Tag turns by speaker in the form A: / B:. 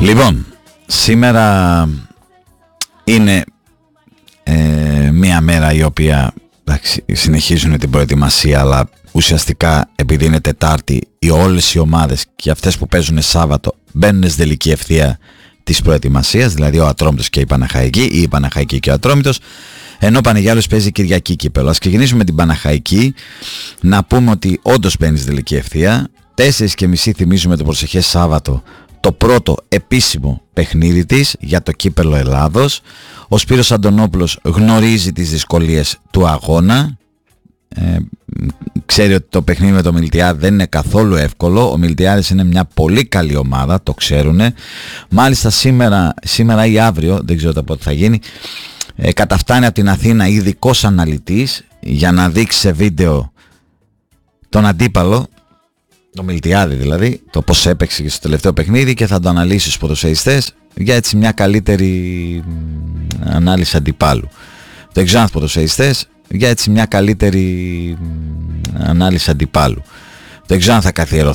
A: Λοιπόν, σήμερα είναι μία μέρα η οποία συνεχίζουν την προετοιμασία, αλλά ουσιαστικά επειδή είναι Τετάρτη όλες οι ομάδες και αυτές που παίζουν Σάββατο μπαίνουν στη τελική ευθεία της προετοιμασίας, δηλαδή ο Ατρόμητος και η Παναχαϊκή ή η Παναχαϊκή και ο Ατρόμητος, ενώ ο Πανεγιάλος παίζει Κυριακή κύπελλο. Ας ξεκινήσουμε με την Παναχαϊκή, να πούμε ότι όντως μπαίνει στη τελική ευθεία. 4:30 θυμίζουμε το προσεχές Σάββατο το πρώτο επίσημο παιχνίδι της για το κύπελλο Ελλάδος. Ο Σπύρος Αντωνόπουλος γνωρίζει τις δυσκολίες του αγώνα. Ξέρει ότι το παιχνίδι με το Μιλτιάδη δεν είναι καθόλου εύκολο. Ο Μιλτιάδης είναι μια πολύ καλή ομάδα, το ξέρουνε. Μάλιστα σήμερα ή αύριο, δεν ξέρω πότε θα γίνει, καταφτάνει από την Αθήνα ειδικός αναλυτής για να δείξει σε βίντεο τον αντίπαλο, το Μιλτιάδη δηλαδή, το πως έπαιξε και στο τελευταίο παιχνίδι, και θα το αναλύσει στους ποδοσφαιριστές για έτσι μια καλύτερη ανάλυση αντιπάλου. Δεν ξέρω αν ποδοσφαιριστές για έτσι μια καλύτερη ανάλυση αντιπάλου. Δεν ξέρω αν θα καθιερωθεί